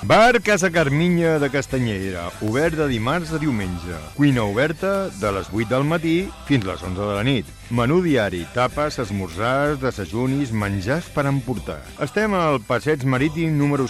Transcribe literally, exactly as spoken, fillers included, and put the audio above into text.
Bar Casa Carminya de Castanyera, obert de dimarts a diumenge. Cuina oberta de les vuit del matí fins les onze de la nit. Menú diari, tapes, esmorzars, desajunis, menjars per emportar. Estem al Passeig Marítim número